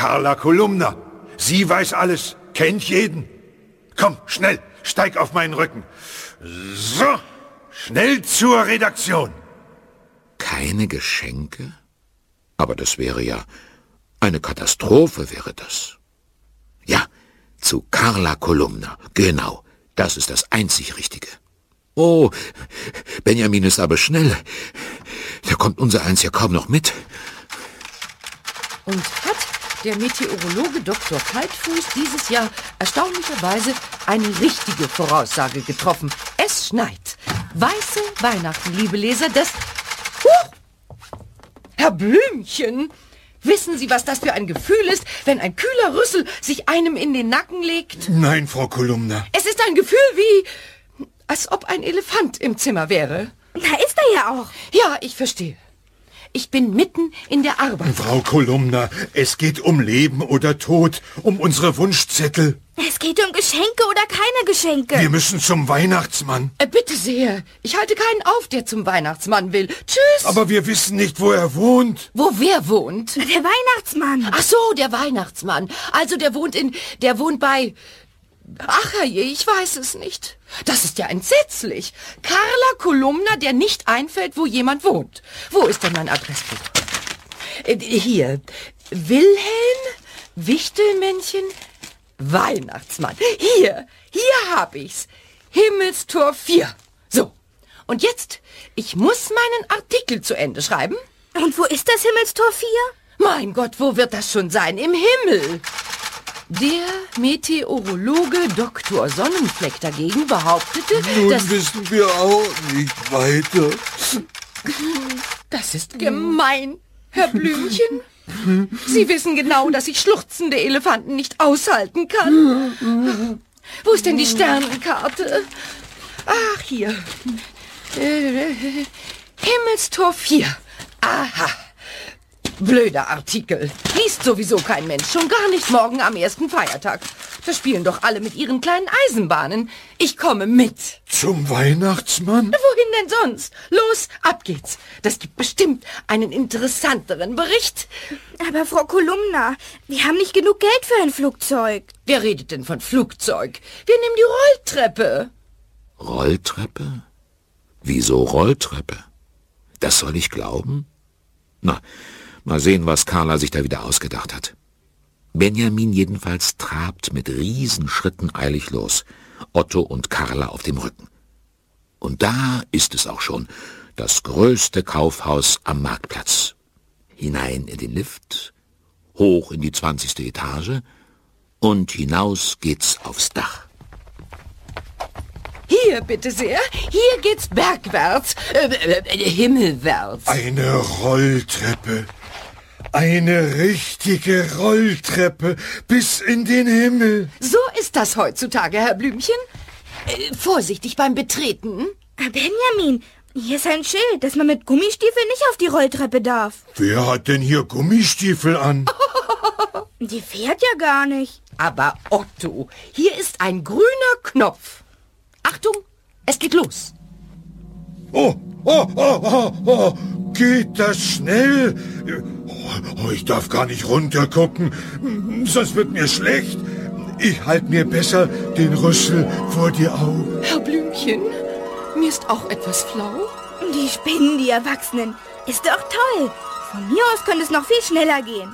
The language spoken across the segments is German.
Carla Kolumna. Sie weiß alles, kennt jeden. Komm, schnell, steig auf meinen Rücken. So, schnell zur Redaktion. Keine Geschenke? Aber das wäre ja... Eine Katastrophe wäre das. Ja, zu Carla Kolumna. Genau, das ist das einzig Richtige. Oh, Benjamin ist aber schnell. Da kommt unser Eins ja kaum noch mit. Und hat der Meteorologe Dr. Kaltfuß dieses Jahr erstaunlicherweise eine richtige Voraussage getroffen. Es schneit. Weiße Weihnachten, liebe Leser, das... Herr Blümchen, wissen Sie, was das für ein Gefühl ist, wenn ein kühler Rüssel sich einem in den Nacken legt? Nein, Frau Kolumna. Es ist ein Gefühl wie... als ob ein Elefant im Zimmer wäre. Da ist er ja auch. Ja, ich verstehe. Ich bin mitten in der Arbeit. Frau Kolumna, es geht um Leben oder Tod, um unsere Wunschzettel. Es geht um Geschenke oder keine Geschenke. Wir müssen zum Weihnachtsmann. Bitte sehr, ich halte keinen auf, der zum Weihnachtsmann will. Tschüss. Aber wir wissen nicht, wo er wohnt. Wo wer wohnt? Der Weihnachtsmann. Ach so, der Weihnachtsmann. Also der wohnt bei... Ach herrje, ich weiß es nicht. Das ist ja entsetzlich. Carla Kolumna, der nicht einfällt, wo jemand wohnt. Wo ist denn mein Adressbuch? Hier. Wilhelm, Wichtelmännchen, Weihnachtsmann. Hier hab ich's. Himmelstor 4. So. Und jetzt, ich muss meinen Artikel zu Ende schreiben. Und wo ist das Himmelstor 4? Mein Gott, wo wird das schon sein? Im Himmel. Der Meteorologe Dr. Sonnenfleck dagegen behauptete, Nun wissen wir auch nicht weiter. Das ist gemein, Herr Blümchen. Sie wissen genau, dass ich schluchzende Elefanten nicht aushalten kann. Wo ist denn die Sternenkarte? Ach, hier. Himmelstor 4. Aha. Blöder Artikel. Liest sowieso kein Mensch, schon gar nicht morgen am ersten Feiertag. Da spielen doch alle mit ihren kleinen Eisenbahnen. Ich komme mit. Zum Weihnachtsmann? Wohin denn sonst? Los, ab geht's. Das gibt bestimmt einen interessanteren Bericht. Aber Frau Kolumna, wir haben nicht genug Geld für ein Flugzeug. Wer redet denn von Flugzeug? Wir nehmen die Rolltreppe. Rolltreppe? Wieso Rolltreppe? Das soll ich glauben? Na, mal sehen, was Carla sich da wieder ausgedacht hat. Benjamin jedenfalls trabt mit Riesenschritten eilig los, Otto und Carla auf dem Rücken. Und da ist es auch schon, das größte Kaufhaus am Marktplatz. Hinein in den Lift, hoch in die 20. Etage und hinaus geht's aufs Dach. Hier, bitte sehr. Hier geht's bergwärts, himmelwärts. Eine Rolltreppe. Eine richtige Rolltreppe bis in den Himmel. So ist das heutzutage, Herr Blümchen. Vorsichtig beim Betreten. Benjamin, hier ist ein Schild, dass man mit Gummistiefeln nicht auf die Rolltreppe darf. Wer hat denn hier Gummistiefel an? Die fährt ja gar nicht. Aber Otto, hier ist ein grüner Knopf. Achtung, es geht los. Oh, geht das schnell? Oh, ich darf gar nicht runtergucken, sonst wird mir schlecht. Ich halte mir besser den Rüssel vor die Augen. Herr Blümchen, mir ist auch etwas flau. Die Spinnen, die Erwachsenen. Ist doch toll. Von mir aus könnte es noch viel schneller gehen.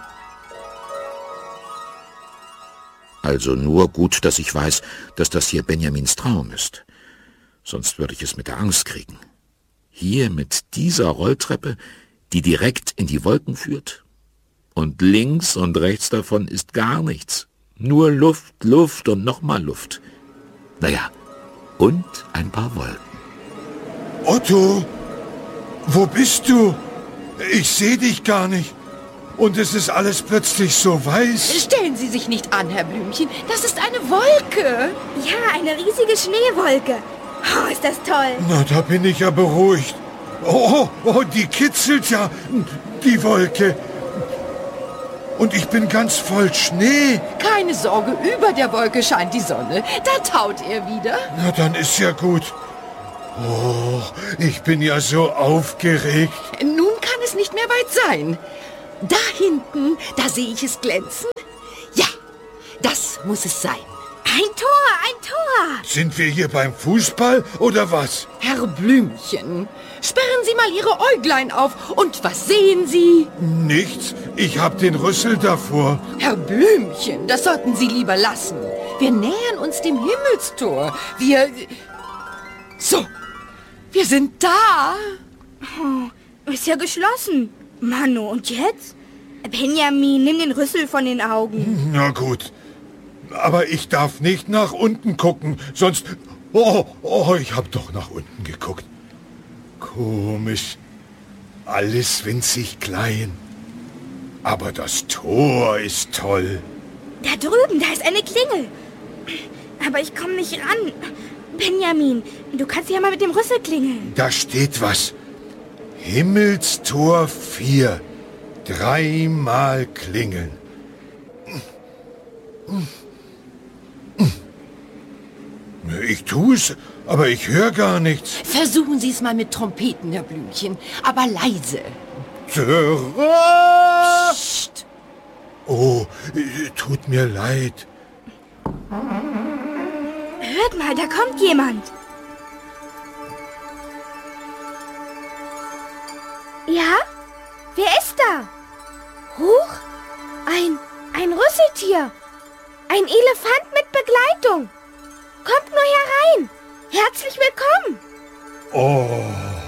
Also nur gut, dass ich weiß, dass das hier Benjamins Traum ist. Sonst würde ich es mit der Angst kriegen. Hier mit dieser Rolltreppe, die direkt in die Wolken führt. Und links und rechts davon ist gar nichts. Nur Luft, Luft und nochmal Luft. Naja, und ein paar Wolken. Otto, wo bist du? Ich sehe dich gar nicht. Und es ist alles plötzlich so weiß. Stellen Sie sich nicht an, Herr Blümchen. Das ist eine Wolke. Ja, eine riesige Schneewolke. Oh, ist das toll. Na, da bin ich ja beruhigt. Oh, die kitzelt ja, die Wolke. Und ich bin ganz voll Schnee. Keine Sorge, über der Wolke scheint die Sonne. Da taut er wieder. Na, dann ist ja gut. Oh, ich bin ja so aufgeregt. Nun kann es nicht mehr weit sein. Da hinten, da sehe ich es glänzen. Das muss es sein. Ein Tor, ein Tor! Sind wir hier beim Fußball oder was? Herr Blümchen, sperren Sie mal Ihre Äuglein auf. Und was sehen Sie? Nichts. Ich hab den Rüssel davor. Herr Blümchen, das sollten Sie lieber lassen. Wir nähern uns dem Himmelstor. So, wir sind da. Ist ja geschlossen. Manu, und jetzt? Benjamin, nimm den Rüssel von den Augen. Na gut. Aber ich darf nicht nach unten gucken, sonst... Oh, ich hab doch nach unten geguckt. Komisch. Alles winzig klein. Aber das Tor ist toll. Da drüben, da ist eine Klingel. Aber ich komme nicht ran. Benjamin, du kannst ja mal mit dem Rüssel klingeln. Da steht was. Himmelstor 4. 3-mal klingeln. Ich tue es, aber ich höre gar nichts. Versuchen Sie es mal mit Trompeten, Herr Blümchen, aber leise. Terra! Psst. Oh, tut mir leid. Hört mal, da kommt jemand. Ja? Wer ist da? Huch, ein Rüsseltier. Ein Elefant mit Begleitung. Kommt nur herein. Herzlich willkommen. Oh,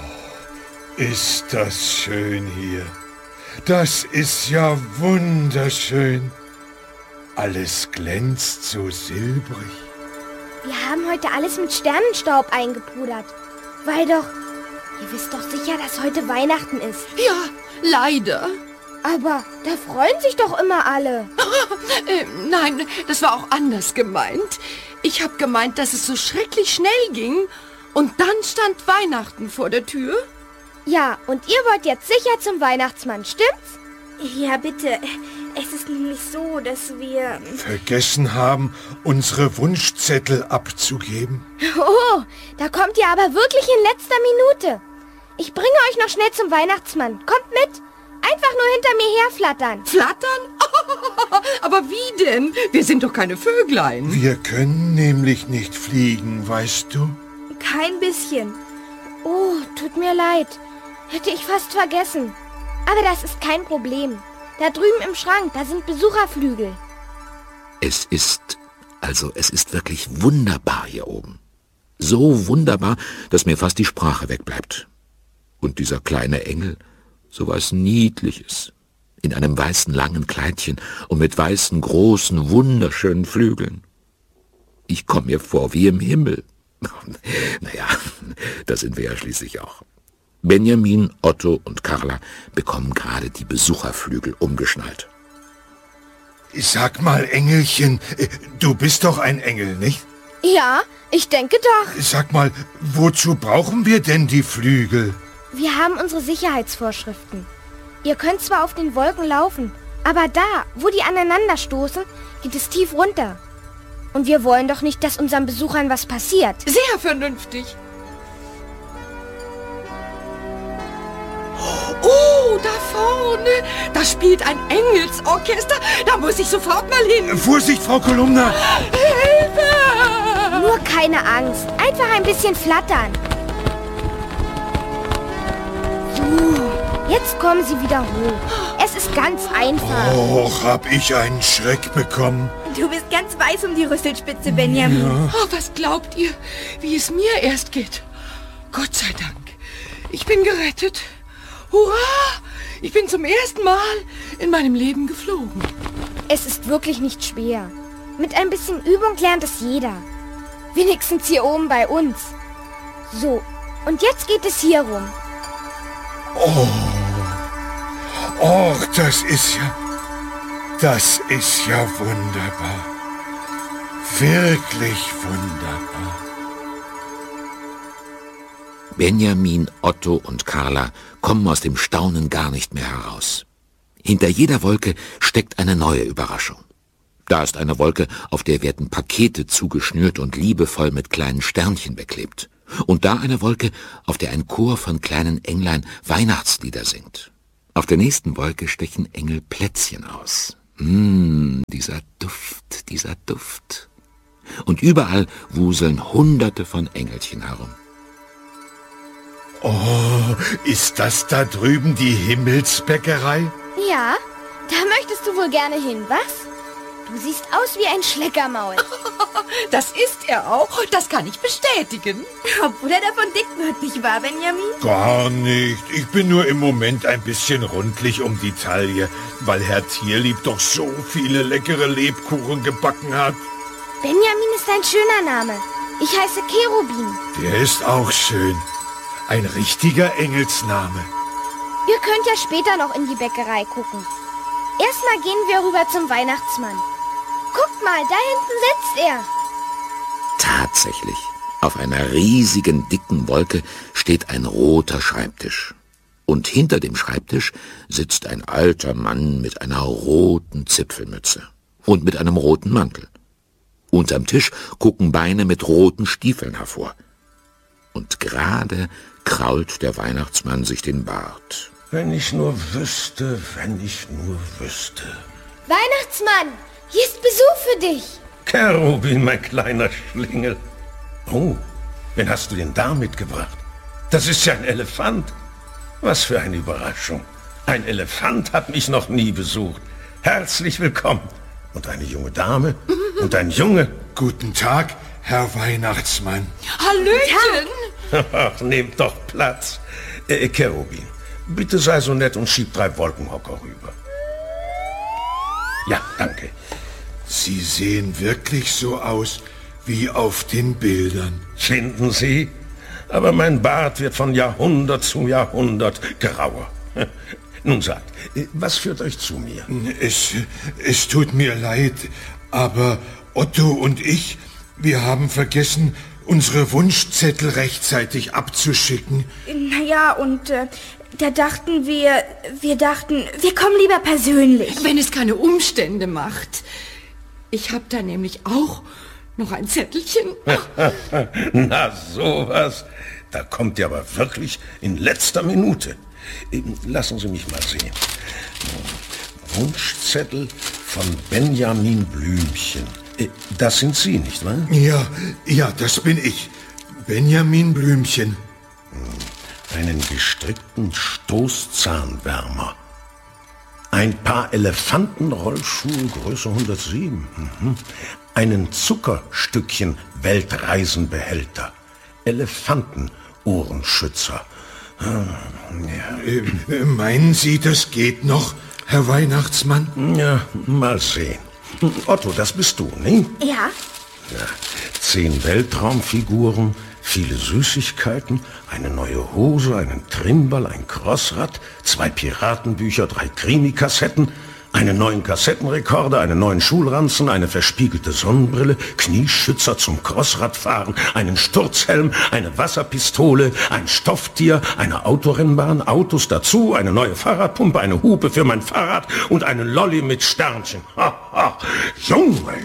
ist das schön hier. Das ist ja wunderschön. Alles glänzt so silbrig. Wir haben heute alles mit Sternenstaub eingepudert. Weil doch, ihr wisst doch sicher, dass heute Weihnachten ist. Ja, leider. Aber da freuen sich doch immer alle. Nein, das war auch anders gemeint. Ich habe gemeint, dass es so schrecklich schnell ging und dann stand Weihnachten vor der Tür. Ja, und ihr wollt jetzt sicher zum Weihnachtsmann, stimmt's? Ja, bitte. Es ist nämlich so, dass wir... Vergessen haben, unsere Wunschzettel abzugeben. Oh, da kommt ihr aber wirklich in letzter Minute. Ich bringe euch noch schnell zum Weihnachtsmann. Kommt mit. Einfach nur hinter mir herflattern. Flattern? Aber wie denn? Wir sind doch keine Vöglein. Wir können nämlich nicht fliegen, weißt du? Kein bisschen. Oh, tut mir leid. Hätte ich fast vergessen. Aber das ist kein Problem. Da drüben im Schrank, da sind Besucherflügel. Es ist wirklich wunderbar hier oben. So wunderbar, dass mir fast die Sprache wegbleibt. Und dieser kleine Engel, so was Niedliches, in einem weißen langen Kleidchen und mit weißen, großen, wunderschönen Flügeln. Ich komme mir vor wie im Himmel. Naja, das sind wir ja schließlich auch. Benjamin, Otto und Carla bekommen gerade die Besucherflügel umgeschnallt. Sag mal, Engelchen, du bist doch ein Engel, nicht? Ja, ich denke doch. Sag mal, wozu brauchen wir denn die Flügel? Wir haben unsere Sicherheitsvorschriften. Ihr könnt zwar auf den Wolken laufen, aber da, wo die aneinander stoßen, geht es tief runter. Und wir wollen doch nicht, dass unseren Besuchern was passiert. Sehr vernünftig. Oh, da vorne, da spielt ein Engelsorchester. Da muss ich sofort mal hin. Vorsicht, Frau Kolumna! Hilfe! Nur keine Angst, einfach ein bisschen flattern. So, jetzt kommen Sie wieder hoch. Es ist ganz einfach. Och, hab ich einen Schreck bekommen. Du bist ganz weiß um die Rüsselspitze, Benjamin. Ja. Oh, was glaubt ihr, wie es mir erst geht? Gott sei Dank, ich bin gerettet. Hurra! Ich bin zum ersten Mal in meinem Leben geflogen. Es ist wirklich nicht schwer. Mit ein bisschen Übung lernt es jeder. Wenigstens hier oben bei uns. So, und jetzt geht es hier rum. Och, das ist ja wunderbar. Wirklich wunderbar. Benjamin, Otto und Carla kommen aus dem Staunen gar nicht mehr heraus. Hinter jeder Wolke steckt eine neue Überraschung. Da ist eine Wolke, auf der werden Pakete zugeschnürt und liebevoll mit kleinen Sternchen beklebt. Und da eine Wolke, auf der ein Chor von kleinen Englein Weihnachtslieder singt. Auf der nächsten Wolke stechen Engel Plätzchen aus. Dieser Duft, riecht dieser Duft. Und überall wuseln Hunderte von Engelchen herum. Oh, ist das da drüben die Himmelsbäckerei? Ja, da möchtest du wohl gerne hin, was? Du siehst aus wie ein Schleckermaul. Das ist er auch. Das kann ich bestätigen. Obwohl er davon dick wird, nicht wahr, Benjamin? Gar nicht. Ich bin nur im Moment ein bisschen rundlich um die Taille, weil Herr Tierlieb doch so viele leckere Lebkuchen gebacken hat. Benjamin ist ein schöner Name. Ich heiße Cherubin. Der ist auch schön. Ein richtiger Engelsname. Ihr könnt ja später noch in die Bäckerei gucken. Erstmal gehen wir rüber zum Weihnachtsmann. Guckt mal, da hinten sitzt er. Tatsächlich, auf einer riesigen, dicken Wolke steht ein roter Schreibtisch. Und hinter dem Schreibtisch sitzt ein alter Mann mit einer roten Zipfelmütze und mit einem roten Mantel. Unterm Tisch gucken Beine mit roten Stiefeln hervor. Und gerade krault der Weihnachtsmann sich den Bart. Wenn ich nur wüsste, wenn ich nur wüsste. Weihnachtsmann, hier ist Besuch für dich. Cherubin, mein kleiner Schlingel. Oh, wen hast du denn da mitgebracht? Das ist ja ein Elefant. Was für eine Überraschung. Ein Elefant hat mich noch nie besucht. Herzlich willkommen. Und eine junge Dame und ein Junge. Guten Tag, Herr Weihnachtsmann. Hallöchen. Ach, nehmt doch Platz. Cherubin, bitte sei so nett und schieb 3 Wolkenhocker rüber. Ja, danke. Sie sehen wirklich so aus wie auf den Bildern. Finden Sie? Aber mein Bart wird von Jahrhundert zu Jahrhundert grauer. Nun sagt, was führt euch zu mir? Es tut mir leid, aber Otto und ich, wir haben vergessen, unsere Wunschzettel rechtzeitig abzuschicken. Naja, und da dachten wir kommen lieber persönlich. Wenn es keine Umstände macht. Ich habe da nämlich auch noch ein Zettelchen. Na, sowas. Da kommt ihr aber wirklich in letzter Minute. Lassen Sie mich mal sehen. Wunschzettel von Benjamin Blümchen. Das sind Sie, nicht wahr? Ja, das bin ich. Benjamin Blümchen. Einen gestrickten Stoßzahnwärmer. Ein paar Elefantenrollschuhe Größe 107. Einen Zuckerstückchen Weltreisenbehälter. Elefantenohrenschützer. Meinen Sie, das geht noch, Herr Weihnachtsmann? Ja, mal sehen. Otto, das bist du, ne? Ja. 10 Weltraumfiguren, viele Süßigkeiten, eine neue Hose, einen Trimmball, ein Crossrad, 2 Piratenbücher, 3 Krimi-Kassetten, einen neuen Kassettenrekorder, einen neuen Schulranzen, eine verspiegelte Sonnenbrille, Knieschützer zum Crossradfahren, einen Sturzhelm, eine Wasserpistole, ein Stofftier, eine Autorennbahn, Autos dazu, eine neue Fahrradpumpe, eine Hupe für mein Fahrrad und einen Lolli mit Sternchen. Junge.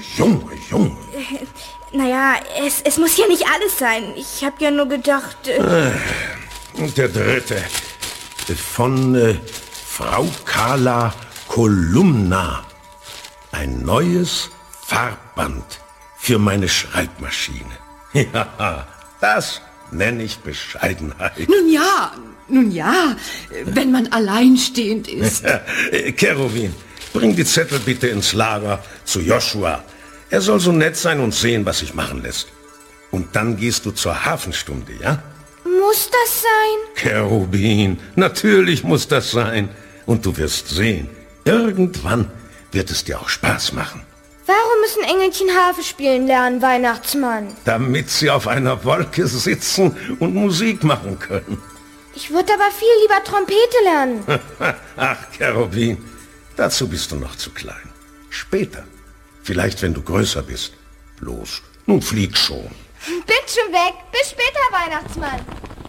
Naja, es muss ja nicht alles sein. Ich habe ja nur gedacht... Und der dritte. Von Frau Carla Kolumna. Ein neues Farbband für meine Schreibmaschine. Ja, das nenne ich Bescheidenheit. Nun ja, wenn man alleinstehend ist. Cherubin, bring die Zettel bitte ins Lager zu Joshua. Er soll so nett sein und sehen, was sich machen lässt. Und dann gehst du zur Hafenstunde, ja? Muss das sein? Cherubin, natürlich muss das sein. Und du wirst sehen, irgendwann wird es dir auch Spaß machen. Warum müssen Engelchen Harfe spielen lernen, Weihnachtsmann? Damit sie auf einer Wolke sitzen und Musik machen können. Ich würde aber viel lieber Trompete lernen. Ach, Cherubin, dazu bist du noch zu klein. Später. Vielleicht, wenn du größer bist. Los, nun flieg schon. Bin schon weg. Bis später, Weihnachtsmann.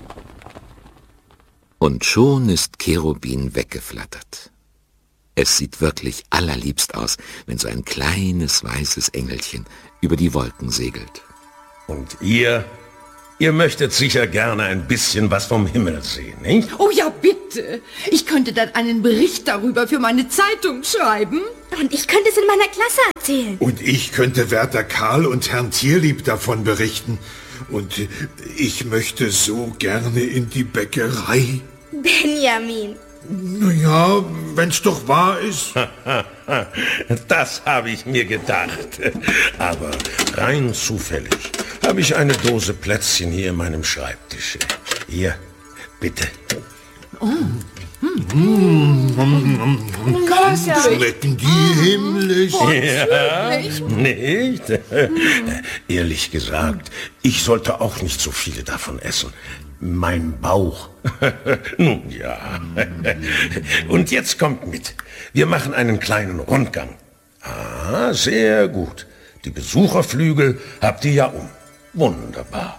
Und schon ist Cherubin weggeflattert. Es sieht wirklich allerliebst aus, wenn so ein kleines weißes Engelchen über die Wolken segelt. Und ihr möchtet sicher gerne ein bisschen was vom Himmel sehen, nicht? Oh ja, bitte. Ich könnte dann einen Bericht darüber für meine Zeitung schreiben. Und ich könnte es in meiner Klasse erzählen. erzählen. Und ich könnte Wärter Karl und Herrn Tierlieb davon berichten. Und ich möchte so gerne in die Bäckerei. Benjamin. Naja, wenn's doch wahr ist. Das habe ich mir gedacht. Aber rein zufällig habe ich eine Dose Plätzchen hier in meinem Schreibtisch. Hier, bitte. Schmecken die himmlisch. Ja, nicht? Ehrlich gesagt, ich sollte auch nicht so viele davon essen. Mein Bauch. Nun ja. Und jetzt kommt mit. Wir machen einen kleinen Rundgang. Ah, sehr gut. Die Besucherflügel habt ihr ja um. Wunderbar.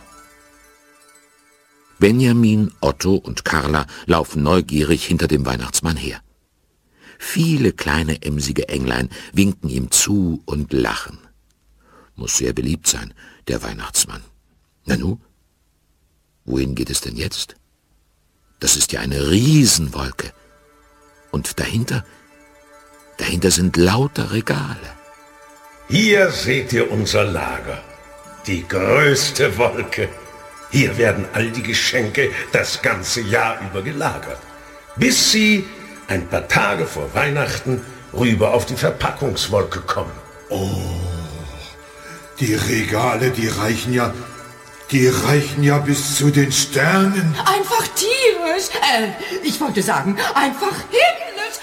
Benjamin, Otto und Carla laufen neugierig hinter dem Weihnachtsmann her. Viele kleine emsige Englein winken ihm zu und lachen. Muss sehr beliebt sein, der Weihnachtsmann. Nanu, wohin geht es denn jetzt? Das ist ja eine Riesenwolke. Und dahinter sind lauter Regale. Hier seht ihr unser Lager. Die größte Wolke. Hier werden all die Geschenke das ganze Jahr über gelagert. Bis sie ein paar Tage vor Weihnachten rüber auf die Verpackungswolke kommen. Die Regale, die reichen ja bis zu den Sternen. Einfach tierisch. Ich wollte sagen, einfach himmlisch.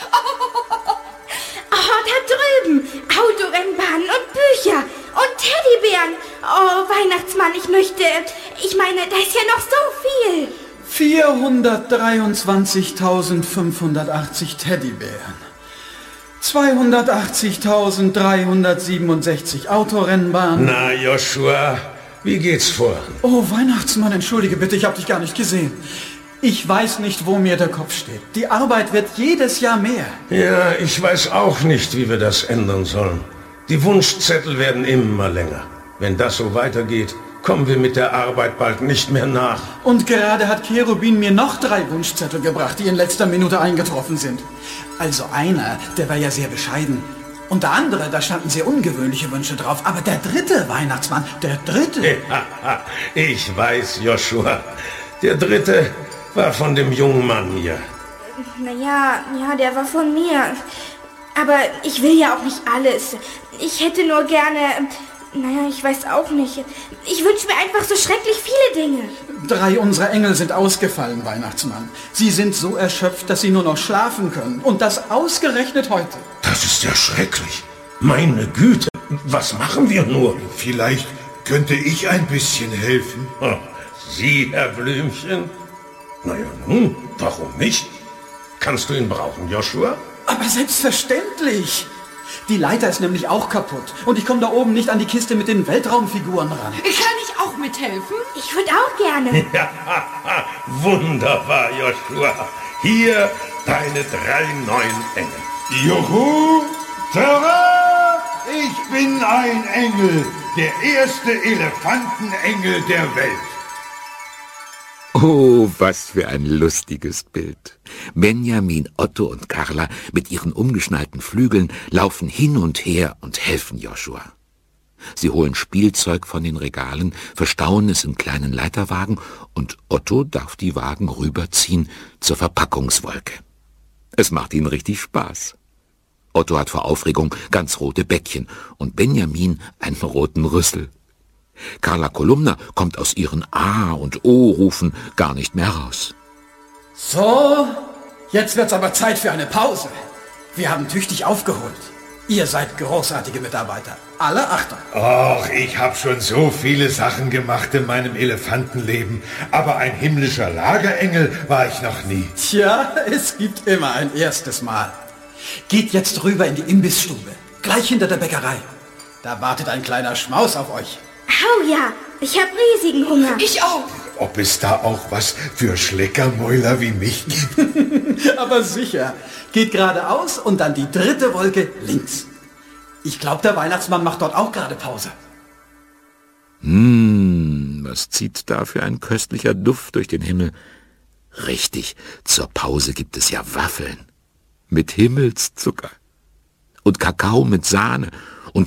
Oh, da drüben. Autorennbahnen und Bücher und Teddybären. Oh, Weihnachtsmann, ich meine, da ist ja noch so viel. 423.580 Teddybären. 280.367 Autorennbahnen. Na, Joshua, wie geht's voran? Oh, Weihnachtsmann, entschuldige bitte, ich habe dich gar nicht gesehen. Ich weiß nicht, wo mir der Kopf steht. Die Arbeit wird jedes Jahr mehr. Ja, ich weiß auch nicht, wie wir das ändern sollen. Die Wunschzettel werden immer länger. Wenn das so weitergeht, kommen wir mit der Arbeit bald nicht mehr nach. Und gerade hat Cherubin mir noch 3 Wunschzettel gebracht, die in letzter Minute eingetroffen sind. Also einer, der war ja sehr bescheiden. Und der andere, da standen sehr ungewöhnliche Wünsche drauf. Aber der dritte Weihnachtsmann, der dritte... Ich weiß, Joshua. Der dritte war von dem jungen Mann hier. Naja, der war von mir. Aber ich will ja auch nicht alles. Ich hätte nur gerne... Naja, ich weiß auch nicht. Ich wünsche mir einfach so schrecklich viele Dinge. 3 unserer Engel sind ausgefallen, Weihnachtsmann. Sie sind so erschöpft, dass sie nur noch schlafen können. Und das ausgerechnet heute. Das ist ja schrecklich. Meine Güte, was machen wir nur? Vielleicht könnte ich ein bisschen helfen. Sie, Herr Blümchen? Naja, nun, warum nicht? Kannst du ihn brauchen, Joshua? Aber selbstverständlich. Die Leiter ist nämlich auch kaputt. Und ich komme da oben nicht an die Kiste mit den Weltraumfiguren ran. Kann ich auch mithelfen? Ich würde auch gerne. Ja, wunderbar, Joshua. Hier deine 3 neuen Engel. Juhu! Tada! Ich bin ein Engel. Der erste Elefantenengel der Welt. Oh, was für ein lustiges Bild. Benjamin, Otto und Carla mit ihren umgeschnallten Flügeln laufen hin und her und helfen Joshua. Sie holen Spielzeug von den Regalen, verstauen es in kleinen Leiterwagen und Otto darf die Wagen rüberziehen zur Verpackungswolke. Es macht ihnen richtig Spaß. Otto hat vor Aufregung ganz rote Bäckchen und Benjamin einen roten Rüssel. Carla Kolumna kommt aus ihren A- und O-Rufen gar nicht mehr raus. So, jetzt wird's aber Zeit für eine Pause. Wir haben tüchtig aufgeholt. Ihr seid großartige Mitarbeiter. Alle Achtung. Och, ich habe schon so viele Sachen gemacht in meinem Elefantenleben, aber ein himmlischer Lagerengel war ich noch nie. Tja, es gibt immer ein erstes Mal. Geht jetzt rüber in die Imbissstube, gleich hinter der Bäckerei. Da wartet ein kleiner Schmaus auf euch. Oh ja, ich habe riesigen Hunger. Ich auch. Ob es da auch was für Schleckermäuler wie mich gibt? Aber sicher. Geht geradeaus und dann die 3. Wolke links. Ich glaube, der Weihnachtsmann macht dort auch gerade Pause. Was zieht da für ein köstlicher Duft durch den Himmel? Richtig, zur Pause gibt es ja Waffeln. Mit Himmelszucker. Und Kakao mit Sahne. Und